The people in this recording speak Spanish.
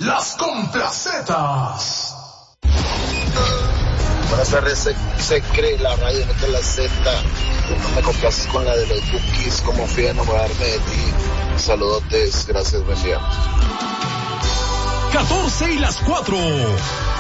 Las Complacetas. Buenas tardes, se cree la radio, mete la Z. No me complaces con la de los Bookies, como fui a enamorarme de ti. Saludotes, gracias, buen día. 14 y las 4.